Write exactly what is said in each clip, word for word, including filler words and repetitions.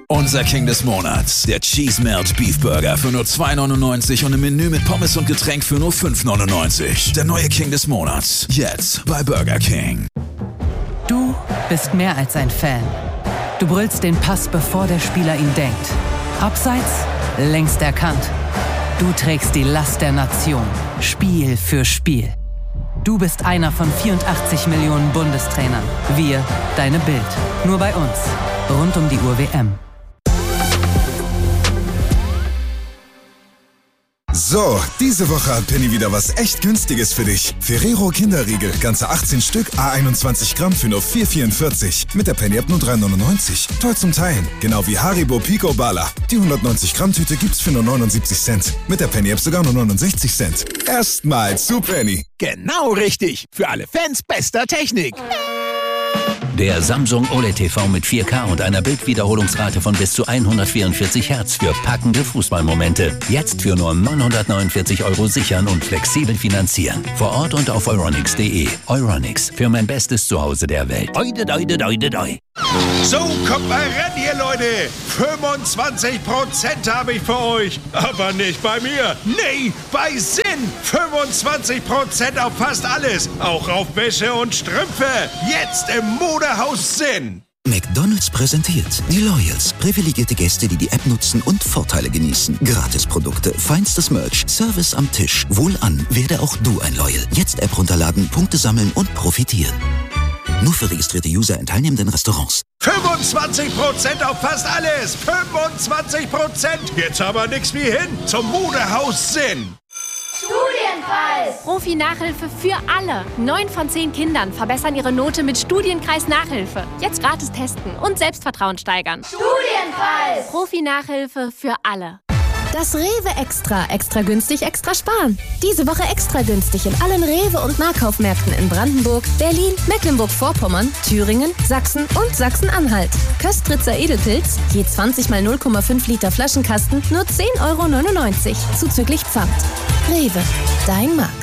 Unser King des Monats, der Cheese Melt Beef Burger für nur zwei neunundneunzig und im Menü mit Pommes und Getränk für nur fünf neunundneunzig. Der neue King des Monats, jetzt bei Burger King. Du bist mehr als ein Fan. Du brüllst den Pass, bevor der Spieler ihn denkt. Abseits, längst erkannt. Du trägst die Last der Nation, Spiel für Spiel. Du bist einer von vierundachtzig Millionen Bundestrainern. Wir, deine Bild. Nur bei uns. Rund um die Uhr W M. So, diese Woche hat Penny wieder was echt Günstiges für dich. Ferrero Kinderriegel, ganze achtzehn Stück, à einundzwanzig Gramm für nur vier vierundvierzig. Mit der Penny-App nur drei neunundneunzig. Toll zum Teilen. Genau wie Haribo Pico Bala. Die hundertneunzig Gramm Tüte gibt's für nur neunundsiebzig Cent. Mit der Penny-App sogar nur neunundsechzig Cent. Erstmal zu Penny. Genau richtig. Für alle Fans bester Technik. Der Samsung O L E D T V mit vier K und einer Bildwiederholungsrate von bis zu hundertvierundvierzig Hertz für packende Fußballmomente. Jetzt für nur neunhundertneunundvierzig Euro sichern und flexibel finanzieren. Vor Ort und auf euronics punkt de. Euronics, für mein bestes Zuhause der Welt. Oide, doide, doide, doi. So, kommt mal ran hier, Leute. fünfundzwanzig Prozent habe ich für euch. Aber nicht bei mir. Nee, bei Sinn. fünfundzwanzig Prozent auf fast alles. Auch auf Wäsche und Strümpfe. Jetzt im Modehaus Sinn. McDonald's präsentiert die Loyals. Privilegierte Gäste, die die App nutzen und Vorteile genießen. Gratisprodukte, feinstes Merch, Service am Tisch. Wohlan, werde auch du ein Loyal. Jetzt App runterladen, Punkte sammeln und profitieren. Nur für registrierte User in teilnehmenden Restaurants. fünfundzwanzig Prozent auf fast alles. fünfundzwanzig Prozent. Jetzt aber nix wie hin zum Modehaus Sinn. Studienkreis! Profi-Nachhilfe für alle. Neun von zehn Kindern verbessern ihre Note mit Studienkreis-Nachhilfe. Jetzt gratis testen und Selbstvertrauen steigern. Studienkreis! Profi-Nachhilfe für alle. Das Rewe Extra. Extra günstig, extra sparen. Diese Woche extra günstig in allen Rewe- und Nahkaufmärkten in Brandenburg, Berlin, Mecklenburg-Vorpommern, Thüringen, Sachsen und Sachsen-Anhalt. Köstritzer Edelpilz, je zwanzig mal null Komma fünf Liter Flaschenkasten, nur zehn Euro neunundneunzig. Zuzüglich Pfand. Rewe, dein Markt.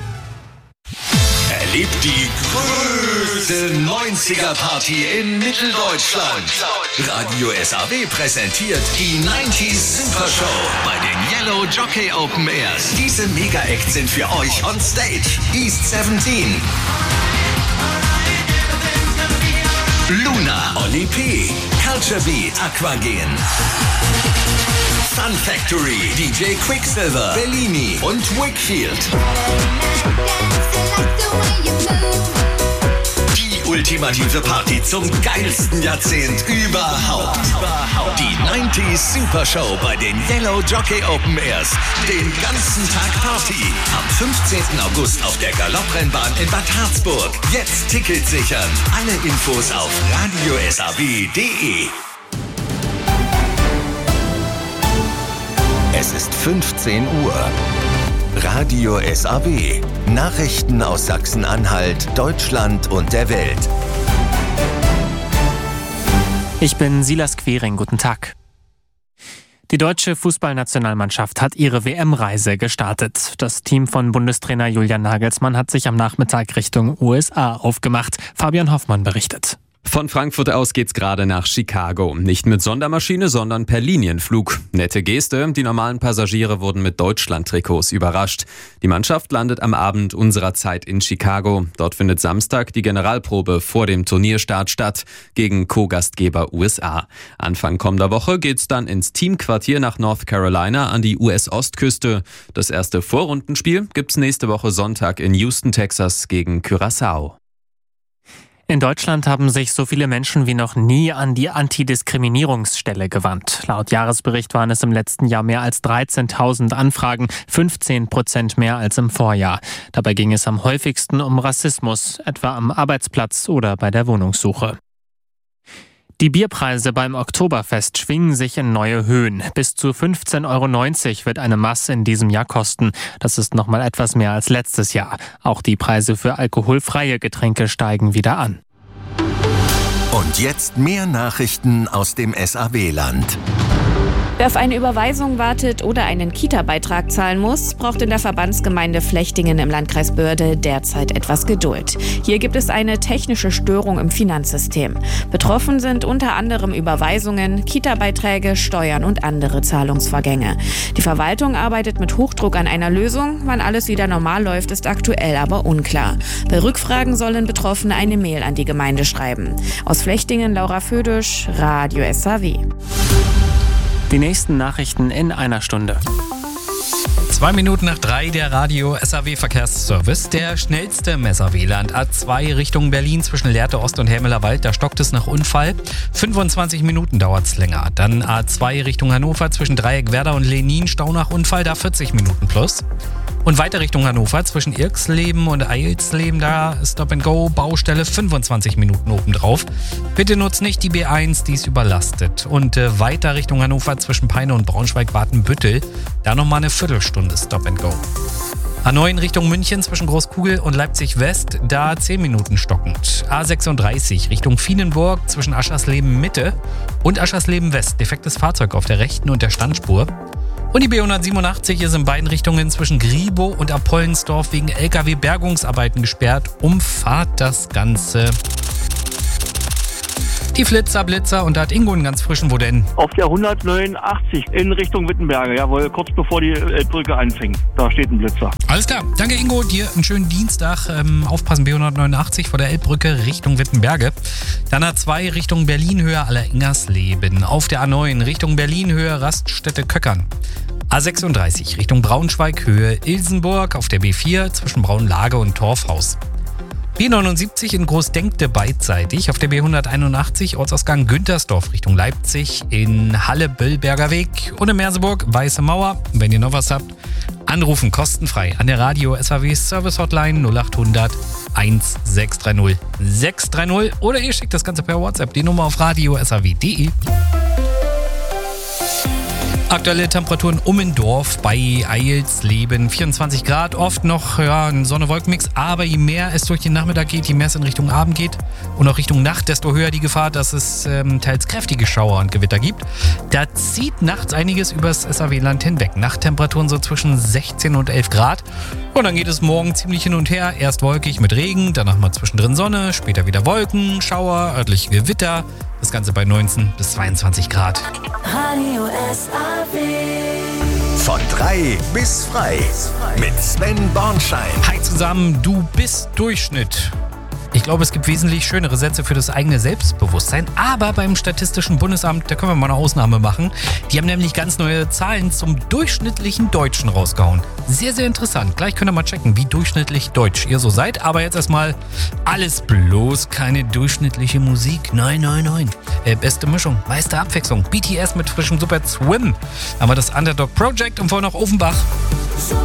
Erlebt die größte neunziger-Party in Mitteldeutschland. Radio S A W präsentiert die neunzig Super Show bei den Yellow Jockey Open Airs. Diese Mega-Acts sind für euch on stage. East siebzehn, Luna, Oli P, Culture Beat, Aquagen, Fun Factory, D J Quicksilver, Bellini und Wakefield. Die ultimative Party zum geilsten Jahrzehnt überhaupt. Die neunzig Super Show bei den Yellow Jockey Open Airs. Den ganzen Tag Party. Am fünfzehnten August auf der Galopprennbahn in Bad Harzburg. Jetzt Tickets sichern. Alle Infos auf radio s a w punkt de. Es ist fünfzehn Uhr. Radio S A W. Nachrichten aus Sachsen-Anhalt, Deutschland und der Welt. Ich bin Silas Quering, guten Tag. Die deutsche Fußballnationalmannschaft hat ihre W M-Reise gestartet. Das Team von Bundestrainer Julian Nagelsmann hat sich am Nachmittag Richtung U S A aufgemacht. Fabian Hoffmann berichtet. Von Frankfurt aus geht's gerade nach Chicago. Nicht mit Sondermaschine, sondern per Linienflug. Nette Geste, die normalen Passagiere wurden mit Deutschland-Trikots überrascht. Die Mannschaft landet am Abend unserer Zeit in Chicago. Dort findet Samstag die Generalprobe vor dem Turnierstart statt gegen Co-Gastgeber U S A. Anfang kommender Woche geht's dann ins Teamquartier nach North Carolina an die U S-Ostküste. Das erste Vorrundenspiel gibt's nächste Woche Sonntag in Houston, Texas gegen Curaçao. In Deutschland haben sich so viele Menschen wie noch nie an die Antidiskriminierungsstelle gewandt. Laut Jahresbericht waren es im letzten Jahr mehr als dreizehntausend Anfragen, fünfzehn Prozent mehr als im Vorjahr. Dabei ging es am häufigsten um Rassismus, etwa am Arbeitsplatz oder bei der Wohnungssuche. Die Bierpreise beim Oktoberfest schwingen sich in neue Höhen. Bis zu fünfzehn Euro neunzig wird eine Maß in diesem Jahr kosten. Das ist nochmal etwas mehr als letztes Jahr. Auch die Preise für alkoholfreie Getränke steigen wieder an. Und jetzt mehr Nachrichten aus dem S A W-Land. Wer auf eine Überweisung wartet oder einen Kita-Beitrag zahlen muss, braucht in der Verbandsgemeinde Flechtingen im Landkreis Börde derzeit etwas Geduld. Hier gibt es eine technische Störung im Finanzsystem. Betroffen sind unter anderem Überweisungen, Kita-Beiträge, Steuern und andere Zahlungsvorgänge. Die Verwaltung arbeitet mit Hochdruck an einer Lösung. Wann alles wieder normal läuft, ist aktuell aber unklar. Bei Rückfragen sollen Betroffene eine Mail an die Gemeinde schreiben. Aus Flechtingen, Laura Födisch, Radio S A W. Die nächsten Nachrichten in einer Stunde. Zwei Minuten nach drei der Radio S A W Verkehrsservice. Der schnellste im S A W-Land. A zwei Richtung Berlin zwischen Lehrte Ost und Helmeler Wald. Da stockt es nach Unfall. fünfundzwanzig Minuten dauert es länger. Dann A zwei Richtung Hannover zwischen Dreieck Werder und Lenin. Stau nach Unfall, da vierzig Minuten plus. Und weiter Richtung Hannover zwischen Irksleben und Eilsleben, da Stop and Go, Baustelle, fünfundzwanzig Minuten obendrauf. Bitte nutzt nicht die B eins, die ist überlastet. Und äh, weiter Richtung Hannover zwischen Peine und Braunschweig-Watenbüttel, da nochmal eine Viertelstunde Stop and Go. A neun Richtung München zwischen Großkugel und Leipzig West, da zehn Minuten stockend. A sechsunddreißig Richtung Vienenburg zwischen Aschersleben Mitte und Aschersleben West, defektes Fahrzeug auf der rechten und der Standspur. Und die B hundertsiebenundachtzig ist in beiden Richtungen zwischen Griebow und Apollensdorf wegen L K W-Bergungsarbeiten gesperrt. Umfahrt das Ganze. Die Flitzer, Blitzer, und da hat Ingo einen ganz frischen, wo denn? Auf der hundertneunundachtzig in Richtung Wittenberge, jawohl, kurz bevor die Elbbrücke anfing. Da steht ein Blitzer. Alles klar, danke Ingo, dir einen schönen Dienstag. Ähm, aufpassen, B hundertneunundachtzig vor der Elbbrücke Richtung Wittenberge. Dann A zwei Richtung Berlin-Höhe Alleringersleben. Auf der A neun Richtung Berlin-Höhe Raststätte-Köckern. A sechsunddreißig Richtung Braunschweig-Höhe Ilsenburg. Auf der B vier zwischen Braunlage und Torfhaus. B neunundsiebzig in Großdenkte beidseitig. Auf der B hunderteinundachtzig Ortsausgang Güntersdorf Richtung Leipzig. In Halle-Böllberger Weg und in Merseburg Weiße Mauer. Wenn ihr noch was habt, anrufen kostenfrei an der Radio S A W Service Hotline null achthundert sechshundertsechzig sechshundertdreißig oder ihr schickt das Ganze per WhatsApp, die Nummer auf radio s a w punkt d e. Aktuelle Temperaturen um in Dorf bei Eilsleben. vierundzwanzig Grad, oft noch ja, ein Sonne-Wolken-Mix. Aber je mehr es durch den Nachmittag geht, je mehr es in Richtung Abend geht und auch Richtung Nacht, desto höher die Gefahr, dass es ähm, teils kräftige Schauer und Gewitter gibt. Da zieht nachts einiges übers S A W-Land hinweg. Nachttemperaturen so zwischen sechzehn und elf Grad. Und dann geht es morgen ziemlich hin und her. Erst wolkig mit Regen, danach mal zwischendrin Sonne, später wieder Wolken, Schauer, örtliche Gewitter. Das Ganze bei neunzehn bis zweiundzwanzig Grad. Radio S A W. Von drei bis frei. Mit Sven Bornschein. Hi zusammen, du bist Durchschnitt. Ich glaube, es gibt wesentlich schönere Sätze für das eigene Selbstbewusstsein. Aber beim Statistischen Bundesamt, da können wir mal eine Ausnahme machen. Die haben nämlich ganz neue Zahlen zum durchschnittlichen Deutschen rausgehauen. Sehr, sehr interessant. Gleich könnt ihr mal checken, wie durchschnittlich deutsch ihr so seid. Aber jetzt erstmal alles bloß keine durchschnittliche Musik. Nein, nein, nein. Äh, beste Mischung, meiste Abwechslung. B T S mit frischem Super Swim. Dann haben wir das Underdog Project und vorher noch Offenbach.